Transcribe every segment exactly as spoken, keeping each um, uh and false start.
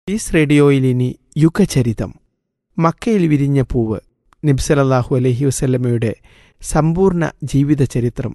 Piece റേഡിയോയിൽ ഇനി യുഗചരിതം. മക്കയിൽ വിരിഞ്ഞ പൂവ്, നബി സല്ലല്ലാഹു അലൈഹി വസല്ലമയുടെ സമ്പൂർണ്ണ ജീവിതചരിത്രം.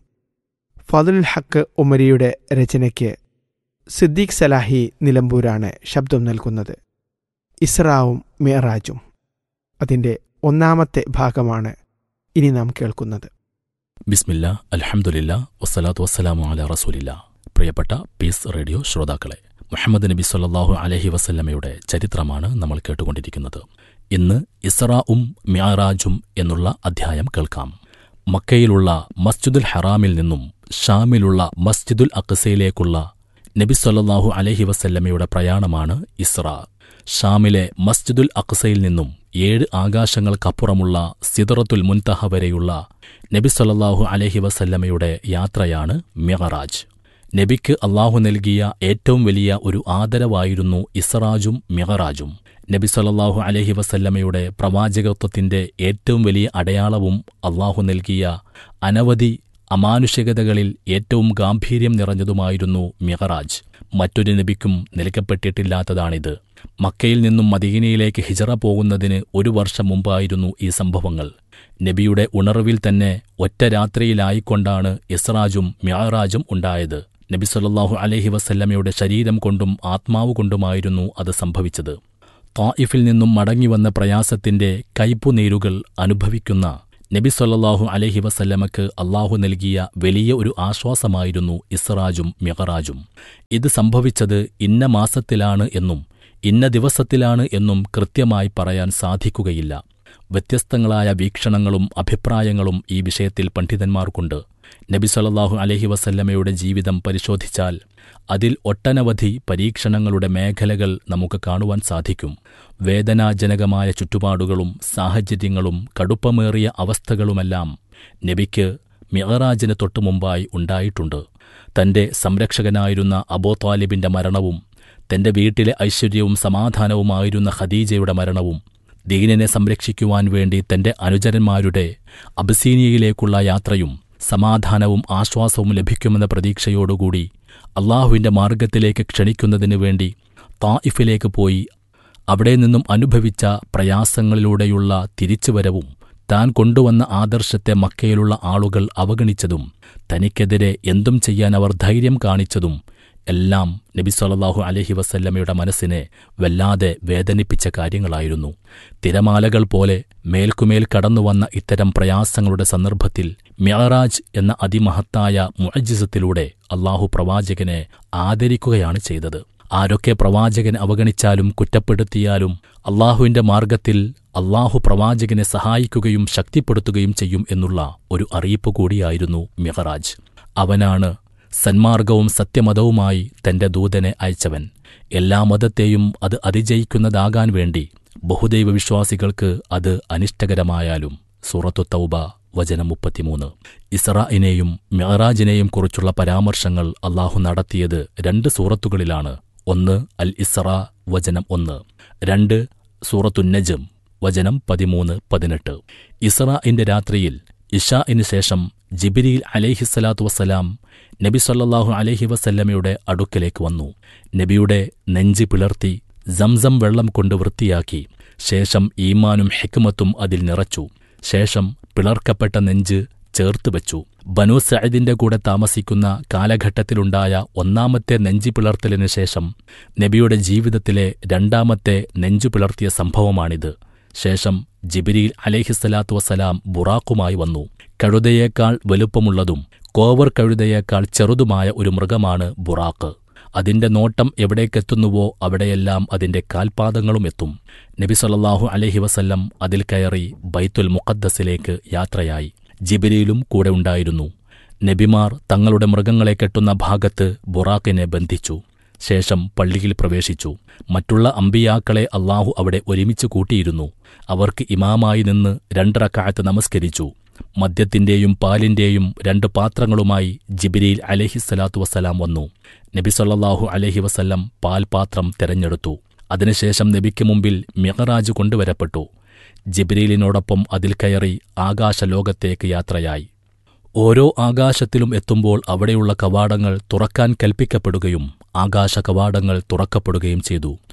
ഫളുൽ ഹക്ക് ഉമരിയുടെ രചനയ്ക്ക് സിദ്ദീഖ് സലാഹി നിലമ്പൂരാണ് ശബ്ദം നൽകുന്നത്. ഇസ്രാവും മിഅ്റാജും, അതിൻ്റെ ഒന്നാമത്തെ ഭാഗമാണ് ഇനി നാം കേൾക്കുന്നത്. ബിസ്മില്ലാ, അൽഹംദുലില്ലാ, വസ്സലാത്തു വസ്സലാമു അലാ റസൂലില്ലാ. പ്രിയപ്പെട്ട പീസ് റേഡിയോ ശ്രോതാക്കളെ, മുഹമ്മദ് നബി സല്ലല്ലാഹു അലൈഹി വസല്ലമയുടെ ചരിത്രമാണ് നമ്മൾ കേട്ടുകൊണ്ടിരിക്കുന്നത്. ഇന്ന് ഇസ്റാഉം മിഅ്റാജും എന്നുള്ള അധ്യായം കേൾക്കാം. മക്കയിലുള്ള മസ്ജിദുൽ ഹറാമിൽ നിന്നും ഷാമിലുള്ള മസ്ജിദുൽ അഖ്സയിലേക്കുള്ള നബി സല്ലല്ലാഹു അലൈഹി വസല്ലമയുടെ പ്രയാണമാണ് ഇസ്റാ. ഷാമിലെ മസ്ജിദുൽ അഖ്സയിൽ നിന്നും ഏഴ് ആകാശങ്ങൾക്കപ്പുറമുള്ള സിദ്റത്തുൽ മുൻതഹ വരെയുള്ള നബി സല്ലല്ലാഹു അലൈഹി വസല്ലമയുടെ യാത്രയാണ് മിഅ്റാജ്. നബിക്ക് അള്ളാഹു നൽകിയ ഏറ്റവും വലിയ ഒരു ആദരവായിരുന്നു ഇസ്റാജും മിഅ്റാജും. നബി സല്ലല്ലാഹു അലൈഹി വസല്ലമയുടെ പ്രവാചകത്വത്തിന്റെ ഏറ്റവും വലിയ അടയാളവും അള്ളാഹു നൽകിയ അനവധി അമാനുഷികതകളിൽ ഏറ്റവും ഗാംഭീര്യം നിറഞ്ഞതുമായിരുന്നു മിഅ്റാജ്. മറ്റൊരു നബിക്കും നൽകപ്പെട്ടിട്ടില്ലാത്തതാണിത്. മക്കയിൽ നിന്നും മദീനയിലേക്ക് ഹിജറ പോകുന്നതിന് ഒരു വർഷം മുമ്പായിരുന്നു ഈ സംഭവങ്ങൾ. നബിയുടെ ഉണർവിൽ തന്നെ ഒറ്റ രാത്രിയിലായിക്കൊണ്ടാണ് ഇസ്റാജും മിഅ്റാജും ഉണ്ടായത്. നബി സല്ലല്ലാഹു അലൈഹി വസല്ലമയുടെ ശരീരം കൊണ്ടും ആത്മാവ് കൊണ്ടുമായിരുന്നു അത് സംഭവിച്ചത്. ത്വാഇഫിൽ നിന്നും മടങ്ങിവന്ന പ്രയാസത്തിന്റെ കയ്പുനീരുകൾ അനുഭവിക്കുന്ന നബി സല്ലല്ലാഹു അലൈഹി വസല്ലമക്ക് അള്ളാഹു നൽകിയ വലിയ ഒരു ആശ്വാസമായിരുന്നു ഇസ്റാജും മിഅ്റാജും. ഇത് സംഭവിച്ചത് ഇന്ന മാസത്തിലാണ് എന്നും ഇന്ന ദിവസത്തിലാണ് എന്നും കൃത്യമായി പറയാൻ സാധിക്കുകയില്ല. വ്യത്യസ്തങ്ങളായ വീക്ഷണങ്ങളും അഭിപ്രായങ്ങളും ഈ വിഷയത്തിൽ പണ്ഡിതന്മാർക്കുണ്ട്. നബി സല്ലല്ലാഹു അലൈഹി വസല്ലമയുടെ ജീവിതം പരിശോധിച്ചാൽ അതിൽ ഒട്ടനവധി പരീക്ഷണങ്ങളുടെ മേഖലകൾ നമുക്ക് കാണുവാൻ സാധിക്കും. വേദനാജനകമായ ചുറ്റുപാടുകളും സാഹചര്യങ്ങളും കടുപ്പമേറിയ അവസ്ഥകളുമെല്ലാം നബിക്ക് മിഅ്റാജിന് തൊട്ടുമുമ്പായി ഉണ്ടായിട്ടുണ്ട്. തന്റെ സംരക്ഷകനായിരുന്ന അബൂ ത്വാലിബിന്റെ മരണവും തന്റെ വീട്ടിലെ ഐശ്വര്യവും സമാധാനവുമായിരുന്ന ഖദീജയുടെ മരണവും ദീനിനെ സംരക്ഷിക്കുവാൻ വേണ്ടി തന്റെ അനുചരന്മാരുടെ അബസീനിയയിലേക്കുള്ള യാത്രയും സമാധാനവും ആശ്വാസവും ലഭിക്കുമെന്ന പ്രതീക്ഷയോടുകൂടി അള്ളാഹുവിന്റെ മാർഗ്ഗത്തിലേക്ക് ക്ഷണിക്കുന്നതിനു വേണ്ടി തായിഫിലേക്ക് പോയി അവിടെ നിന്നും അനുഭവിച്ച പ്രയാസങ്ങളിലൂടെയുള്ള തിരിച്ചുവരവും താൻ കൊണ്ടുവന്ന ആദർശത്തെ മക്കയിലുള്ള ആളുകൾ അവഗണിച്ചതും തനിക്കെതിരെ എന്തും ചെയ്യാൻ അവർ ധൈര്യം കാണിച്ചതും എല്ലാം നബി സല്ലല്ലാഹു അലൈഹി വസല്ലമയുടെ മനസ്സിനെ വല്ലാതെ വേദനിപ്പിച്ച കാര്യങ്ങളായിരുന്നു. തിരമാലകൾ പോലെ മേൽക്കുമേൽ കടന്നുവന്ന ഇത്തരം പ്രയാസങ്ങളുടെ സന്ദർഭത്തിൽ മിഅ്റാജ് എന്ന അതിമഹത്തായ മുഅ്ജിസത്തിലൂടെ അള്ളാഹു പ്രവാചകനെ ആദരിക്കുകയാണ് ചെയ്തത്. ആരൊക്കെ പ്രവാചകനെ അവഗണിച്ചാലും കുറ്റപ്പെടുത്തിയാലും അള്ളാഹുവിന്റെ മാർഗ്ഗത്തിൽ അള്ളാഹു പ്രവാചകനെ സഹായിക്കുകയും ശക്തിപ്പെടുത്തുകയും ചെയ്യും എന്നുള്ള ഒരു അറിയിപ്പ് കൂടിയായിരുന്നു മിഅ്റാജ്. അവനാണ് സന്മാർഗവും സത്യമതവുമായി തന്റെ ദൂതനെ അയച്ചവൻ. എല്ലാ മതത്തെയും അത് അതിജയിക്കുന്നതാകാൻ വേണ്ടി ബഹുദൈവ വിശ്വാസികൾക്ക് അത് അനിഷ്ടകരമായാലും. സൂറത്തു തൗബ വചനം മുപ്പത്തിമൂന്ന്. ഇസ്റാഇനെയും മിഅ്റാജിനെയും കുറിച്ചുള്ള പരാമർശങ്ങൾ അള്ളാഹു നടത്തിയത് രണ്ട് സൂറത്തുകളിലാണ്. ഒന്ന് അൽ ഇസ്റാ വചനം ഒന്ന്, രണ്ട് സൂറത്തു നജ്ം വചനം പതിമൂന്ന് പതിനെട്ട്. ഇസ്റാഇന്റെ രാത്രിയിൽ ഇശാഇന് ശേഷം ജിബ്രീൽ അലൈഹിസ്സലാത്തു വസ്സലാം നബി സല്ലല്ലാഹു അലൈഹി വസല്ലമയുടെ അടുക്കലേക്ക് വന്നു. നബിയുടെ നെഞ്ച് പിളർത്തി സംസം വെള്ളം കൊണ്ട് വൃത്തിയാക്കി. ശേഷം ഈമാനും ഹിക്മത്തും അതിൽ നിറച്ചു. ശേഷം പിളർക്കപ്പെട്ട നെഞ്ച് ചേർത്തുവച്ചു. ബനൂ സഅദിന്റെ കൂടെ താമസിക്കുന്ന കാലഘട്ടത്തിലുണ്ടായ ഒന്നാമത്തെ നെഞ്ചു പിളർത്തലിന് ശേഷം നബിയുടെ ജീവിതത്തിലെ രണ്ടാമത്തെ നെഞ്ചു പിളർത്തിയ സംഭവമാണിത്. ശേഷം ജിബ്രീൽ അലൈഹിസ്സലാത്തു വസ്സലാം ബുറാഖുമായി വന്നു. കഴുതയേക്കാൾ വലുപ്പമുള്ളതും കോവർ കഴുതയേക്കാൾ ചെറുതുമായ ഒരു മൃഗമാണ് ബുറാഖ്. അതിന്റെ നോട്ടം എവിടേക്കെത്തുന്നുവോ അവിടെയെല്ലാം അതിന്റെ കാൽപാദങ്ങളും എത്തും. നബി സല്ലല്ലാഹു അലൈഹി വസല്ലം അതിൽ കയറി ബൈത്തുൽ മുഖദ്ദസിലേക്ക് യാത്രയായി. ജിബ്രീലും കൂടെ ഉണ്ടായിരുന്നു. നബിമാർ തങ്ങളുടെ മൃഗങ്ങളെ കെട്ടുന്ന ഭാഗത്ത് ബുറാഖിനെ ബന്ധിച്ചു. ശേഷം പള്ളിയിൽ പ്രവേശിച്ചു. മറ്റുള്ള അമ്പിയാക്കളെ അള്ളാഹു അവിടെ ഒരുമിച്ച് കൂട്ടിയിരുന്നു. അവർക്ക് ഇമാമായി നിന്ന് രണ്ട് റക്അത്ത് നമസ്കരിച്ചു. മദ്യത്തിന്റെയും പാലിന്റെയും രണ്ട് പാത്രങ്ങളുമായി ജിബ്രീൽ അലൈഹിസ്സലാത്തു വസ്സലാം വന്നു. നബി സല്ലല്ലാഹു അലൈഹി വസല്ലം പാൽപാത്രം തെരഞ്ഞെടുത്തു. അതിനുശേഷം നബിക്ക് മുമ്പിൽ മിഅ്റാജ് കൊണ്ടുവരപ്പെട്ടു. ജിബ്രീലിനോടൊപ്പം അതിൽ കയറി ആകാശലോകത്തേക്ക് യാത്രയായി. ഓരോ ആകാശത്തിലും എത്തുമ്പോൾ അവിടെയുള്ള കവാടങ്ങൾ തുറക്കാൻ കൽപ്പിക്കപ്പെടുകയും ആകാശ കവാടങ്ങൾ തുറക്കപ്പെടുകയും ചെയ്തു.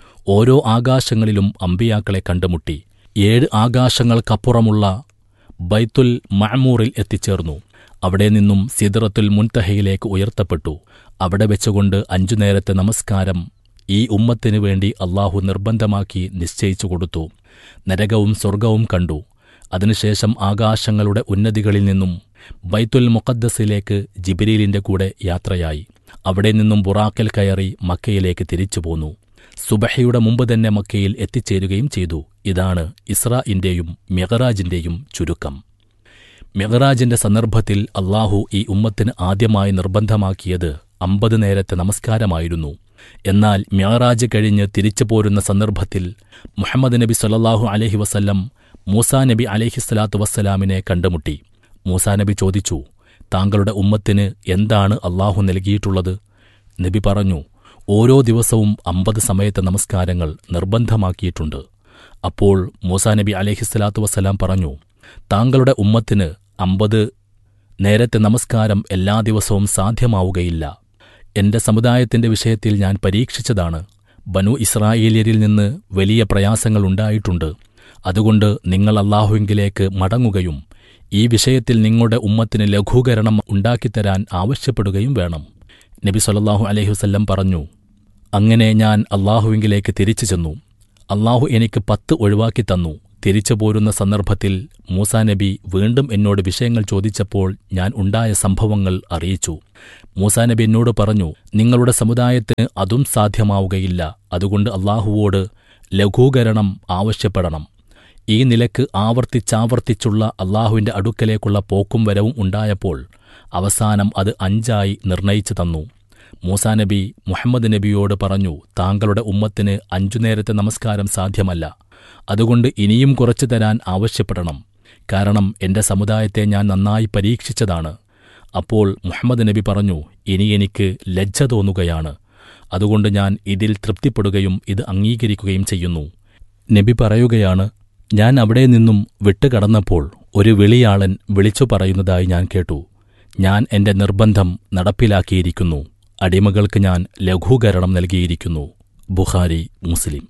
ഓരോ ആകാശങ്ങളിലും അമ്പിയാക്കളെ കണ്ടുമുട്ടി. ഏഴ് ആകാശങ്ങൾക്കപ്പുറമുള്ള ബൈത്തുൽ മഅമൂറിൽ എത്തിച്ചേർന്നു. അവിടെ നിന്നും സിദ്റത്തുൽ മുൻതഹയിലേക്ക് ഉയർത്തപ്പെട്ടു. അവിടെ വെച്ചുകൊണ്ട് അഞ്ചു നേരത്തെ നമസ്കാരം ഈ ഉമ്മത്തിനു വേണ്ടി അള്ളാഹു നിർബന്ധമാക്കി നിശ്ചയിച്ചു കൊടുത്തു. നരകവും സ്വർഗവും കണ്ടു. അതിനുശേഷം ആകാശങ്ങളുടെ ഉന്നതികളിൽ നിന്നും ബൈത്തുൽ മുഖദ്ദസിലേക്ക് ജിബ്രീലിന്റെ കൂടെ യാത്രയായി. അവിടെ നിന്നും ബുറാക്കിൽ കയറി മക്കയിലേക്ക് തിരിച്ചു പോന്നു. സുബഹയുടെ മുമ്പ് തന്നെ മക്കയിൽ എത്തിച്ചേരുകയും ചെയ്തു. ഇതാണ് ഇസ്രാഇന്റെയും മിഅ്റാജിന്റെയും ചുരുക്കം. മിഅ്റാജിന്റെ സന്ദർഭത്തിൽ അള്ളാഹു ഈ ഉമ്മത്തിന് ആദ്യമായി നിർബന്ധമാക്കിയത് അമ്പത് നേരത്തെ നമസ്കാരമായിരുന്നു. എന്നാൽ മിഅ്റാജ് കഴിഞ്ഞ് തിരിച്ചു പോരുന്ന സന്ദർഭത്തിൽ മുഹമ്മദ് നബി സല്ലല്ലാഹു അലൈഹി വസല്ലം മൂസാ നബി അലൈഹിസ്സലാത്തു വസ്സലാമിനെ കണ്ടുമുട്ടി. മൂസാ നബി ചോദിച്ചു, താങ്കളുടെ ഉമ്മത്തിന് എന്താണ് അള്ളാഹു നൽകിയിട്ടുള്ളത്? നബി പറഞ്ഞു, ഓരോ ദിവസവും അമ്പത് സമയത്തെ നമസ്കാരങ്ങൾ നിർബന്ധമാക്കിയിട്ടുണ്ട്. അപ്പോൾ മൂസാ നബി അലൈഹിസ്സലാത്തു വസ്സലാം പറഞ്ഞു, താങ്കളുടെ ഉമ്മത്തിന് അമ്പത് നേരത്തെ നമസ്കാരം എല്ലാ ദിവസവും സാധ്യമാവുകയില്ല. എന്റെ സമുദായത്തിന്റെ വിഷയത്തിൽ ഞാൻ പരീക്ഷിച്ചതാണ്. ബനു ഇസ്രായേലിയരിൽ നിന്ന് വലിയ പ്രയാസങ്ങൾ ഉണ്ടായിട്ടുണ്ട്. അതുകൊണ്ട് നിങ്ങൾ അല്ലാഹുവിങ്കിലേക്ക് മടങ്ങുകയും ഈ വിഷയത്തിൽ നിങ്ങളുടെ ഉമ്മത്തിന് ലഘൂകരണം ഉണ്ടാക്കിത്തരാൻ ആവശ്യപ്പെടുകയും വേണം. നബി സല്ലല്ലാഹു അലൈഹി വസല്ലം പറഞ്ഞു, അങ്ങനെ ഞാൻ അല്ലാഹുവിങ്കിലേക്ക് തിരിച്ചു ചെന്നു. അല്ലാഹു എനിക്ക് പത്ത് ഒഴിവാക്കി തന്നു. തിരിച്ചു പോരുന്ന സന്ദർഭത്തിൽ മൂസാ നബി വീണ്ടും എന്നോട് വിഷയങ്ങൾ ചോദിച്ചപ്പോൾ ഞാൻ ഉണ്ടായ സംഭവങ്ങൾ അറിയിച്ചു. മൂസാ നബി എന്നോട് പറഞ്ഞു, നിങ്ങളുടെ സമുദായത്തിന് അതും സാധ്യമാവുകയില്ല. അതുകൊണ്ട് അല്ലാഹുവോട് ലഘൂകരണം ആവശ്യപ്പെടണം. ഈ നിലക്ക് ആവർത്തിച്ചാവർത്തിച്ചുള്ള അല്ലാഹുവിന്റെ അടുക്കലേക്കുള്ള പോക്കും വരവും ഉണ്ടായപ്പോൾ അവസാനം അത് അഞ്ചായി നിർണയിച്ചു തന്നു. മൂസാ നബി മുഹമ്മദ് നബിയോട് പറഞ്ഞു, താങ്കളുടെ ഉമ്മത്തിന് അഞ്ചു നേരത്തെ നമസ്കാരം സാധ്യമല്ല. അതുകൊണ്ട് ഇനിയും കുറച്ചു തരാൻ ആവശ്യപ്പെടണം. കാരണം എന്റെ സമുദായത്തെ ഞാൻ നന്നായി പരീക്ഷിച്ചതാണ്. അപ്പോൾ മുഹമ്മദ് നബി പറഞ്ഞു, ഇനി എനിക്ക് ലജ്ജ തോന്നുകയാണ്. അതുകൊണ്ട് ഞാൻ ഇതിൽ തൃപ്തിപ്പെടുകയും ഇത് അംഗീകരിക്കുകയും ചെയ്യുന്നു. നബി പറയുകയാണ്, ഞാൻ അവിടെ നിന്നും വിട്ടുകടന്നപ്പോൾ ഒരു വിളിയാളൻ വിളിച്ചു പറയുന്നതായി ഞാൻ കേട്ടു. ഞാൻ എന്റെ നിർബന്ധം നടപ്പിലാക്കിയിരിക്കുന്നു. അടിമകൾക്ക് ഞാൻ ലഘൂകരണം നൽകിയിരിക്കുന്നു. ബുഖാരി, മുസ്ലിം.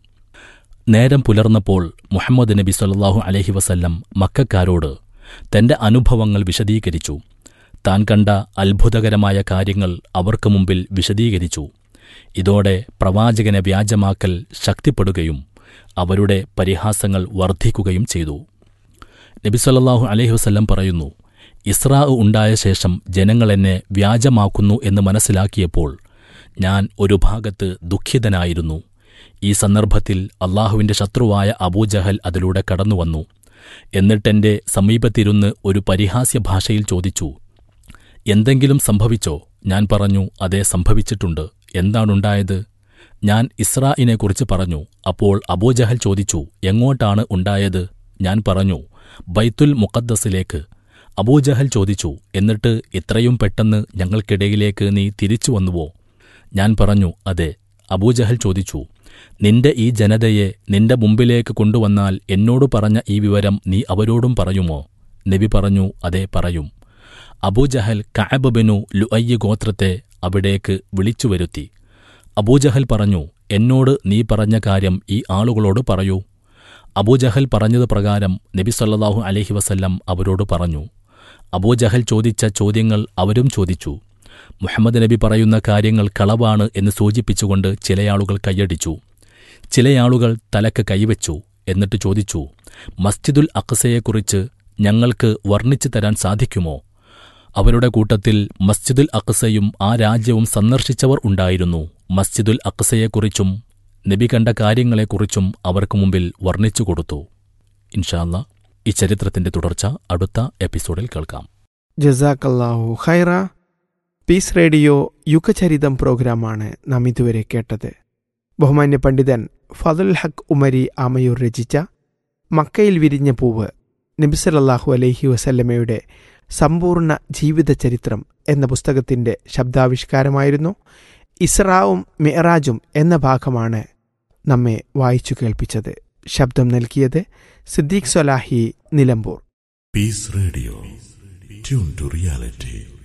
നേരം പുലർന്നപ്പോൾ മുഹമ്മദ് നബി സല്ലല്ലാഹു അലൈഹി വസല്ലം മക്കക്കാരോട് തന്റെ അനുഭവങ്ങൾ വിശദീകരിച്ചു. താൻ കണ്ട അത്ഭുതകരമായ കാര്യങ്ങൾ അവർക്ക് മുമ്പിൽ വിശദീകരിച്ചു. ഇതോടെ പ്രവാചകനെ വ്യാജമാക്കൽ ശക്തിപ്പെടുകയും അവരുടെ പരിഹാസങ്ങൾ വർദ്ധിക്കുകയും ചെയ്തു. നബി സല്ലല്ലാഹു അലൈഹി വസല്ലം പറയുന്നു, ഇസ്രാ ഉണ്ടായ ശേഷം ജനങ്ങൾ എന്നെ വ്യാജമാക്കുന്നു എന്ന് മനസ്സിലാക്കിയപ്പോൾ ഞാൻ ഒരു ഭാഗത്ത് ദുഃഖിതനായിരുന്നു. ഈ സന്ദർഭത്തിൽ അള്ളാഹുവിന്റെ ശത്രുവായ അബൂജഹൽ അതിലൂടെ കടന്നുവന്നു. എന്നിട്ടെന്റെ സമീപത്തിരുന്ന് ഒരു പരിഹാസ്യ ഭാഷയിൽ ചോദിച്ചു, എന്തെങ്കിലും സംഭവിച്ചോ? ഞാൻ പറഞ്ഞു, അതെ, സംഭവിച്ചിട്ടുണ്ട്. എന്താണുണ്ടായത്? ഞാൻ ഇസ്രായിനെക്കുറിച്ച് പറഞ്ഞു. അപ്പോൾ അബൂജഹൽ ചോദിച്ചു, എങ്ങോട്ടാണ് ഉണ്ടായത്? ഞാൻ പറഞ്ഞു, ബൈത്തുൽ മുഖദ്ദസിലേക്ക്. അബൂജഹൽ ചോദിച്ചു, എന്നിട്ട് ഇത്രയും പെട്ടെന്ന് ഞങ്ങൾക്കിടയിലേക്ക് നീ തിരിച്ചു വന്നുവോ? ഞാൻ പറഞ്ഞു, അതെ. അബൂജഹൽ ചോദിച്ചു, നിന്റെ ഈ ജനതയെ നിന്റെ മുമ്പിലേക്ക് കൊണ്ടുവന്നാൽ എന്നോട് പറഞ്ഞ ഈ വിവരം നീ അവരോടും പറയുമോ? നബി പറഞ്ഞു, അതെ, പറയും. അബൂജഹൽ കഅബ് ബിനു ലുഅയ്യ് ഗോത്രത്തെ അവിടേക്ക് വിളിച്ചുവരുത്തി. അബൂജഹൽ പറഞ്ഞു, എന്നോട് നീ പറഞ്ഞ കാര്യം ഈ ആളുകളോട് പറയൂ. അബൂജഹൽ പറഞ്ഞത് പ്രകാരം നബി സല്ലല്ലാഹു അലൈഹി വസല്ലം അവരോട് പറഞ്ഞു. അബൂജഹൽ ചോദിച്ച ചോദ്യങ്ങൾ അവരും ചോദിച്ചു. മുഹമ്മദ് നബി പറയുന്ന കാര്യങ്ങൾ കളവാണ് എന്ന് സൂചിപ്പിച്ചുകൊണ്ട് ചിലയാളുകൾ കൈയടിച്ചു. ചിലയാളുകൾ തലക്ക് കൈവച്ചു. എന്നിട്ട് ചോദിച്ചു, മസ്ജിദുൽ അഖ്സയെക്കുറിച്ച് ഞങ്ങൾക്ക് വർണ്ണിച്ചു തരാൻ സാധിക്കുമോ? അവരുടെ കൂട്ടത്തിൽ മസ്ജിദുൽ അഖ്സയും ആ രാജ്യവും സന്ദർശിച്ചവർ ഉണ്ടായിരുന്നു. മസ്ജിദുൽ അഖ്സയെക്കുറിച്ചും നബി കണ്ട കാര്യങ്ങളെക്കുറിച്ചും അവർക്ക് മുമ്പിൽ വർണ്ണിച്ചു കൊടുത്തു. ഇൻഷാ അല്ലാഹ് ഈ ചരിത്രത്തിന്റെ തുടർച്ച അടുത്ത എപ്പിസോഡിൽ കേൾക്കാം. ജസാക്കല്ലാഹു ഖൈറ. പീസ് റേഡിയോ യുഗചരിതം പ്രോഗ്രാമാണ് നാം ഇതുവരെ കേട്ടത്. ബഹുമാന്യ പണ്ഡിതൻ ഫദുൽ ഹഖ് ഉമരി ആമയൂർ രചിച്ച മക്കയിൽ വിരിഞ്ഞ പൂവ്, നബി സല്ലല്ലാഹു അലൈഹി വസല്ലമയുടെ സമ്പൂർണ്ണ ജീവിതചരിത്രം എന്ന പുസ്തകത്തിന്റെ ശബ്ദാവിഷ്കാരമായിരുന്നു. ഇസ്രാവും മിഅ്റാജും എന്ന ഭാഗമാണ് നമ്മെ വായിച്ചു കേൾപ്പിച്ചത്. ശബ്ദം നൽകിയത് സിദ്ദീഖ് സ്വലാഹി, Nilambur. Piece radio, tune to reality.